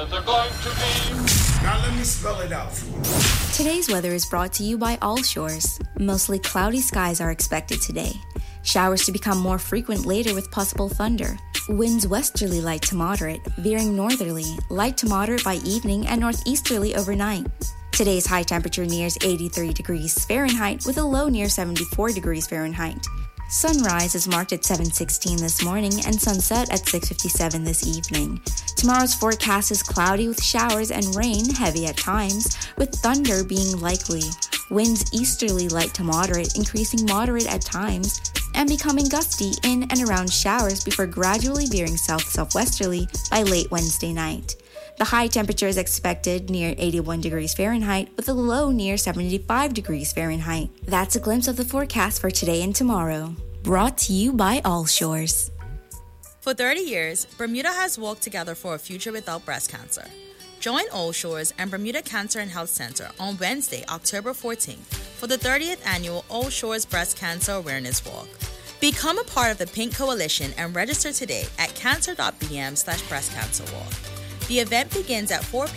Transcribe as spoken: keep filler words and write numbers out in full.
They're going to be... Now let me spell it out for you. Today's weather is brought to you by All Shores. Mostly cloudy skies are expected today. Showers to become more frequent later with possible thunder. Winds westerly light to moderate, veering northerly, light to moderate by evening and northeasterly overnight. Today's high temperature nears eighty-three degrees Fahrenheit with a low near seventy-four degrees Fahrenheit. Sunrise is marked at seven sixteen this morning and sunset at six fifty-seven this evening. Tomorrow's forecast is cloudy with showers and rain, heavy at times, with thunder being likely. Winds easterly light to moderate, increasing moderate at times, and becoming gusty in and around showers before gradually veering south-southwesterly by late Wednesday night. The high temperature is expected near eighty-one degrees Fahrenheit with a low near seventy-five degrees Fahrenheit. That's a glimpse of the forecast for today and tomorrow. Brought to you by All Shores. For thirty years, Bermuda has walked together for a future without breast cancer. Join All Shores and Bermuda Cancer and Health Center on Wednesday, October fourteenth for the thirtieth Annual All Shores Breast Cancer Awareness Walk. Become a part of the Pink Coalition and register today at cancer.bm slash breast cancer walk. The event begins at four